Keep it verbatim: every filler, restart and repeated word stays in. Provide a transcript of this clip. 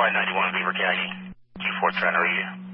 Flight ninety-one, Beaver Khaki, Q four Trent, how are you?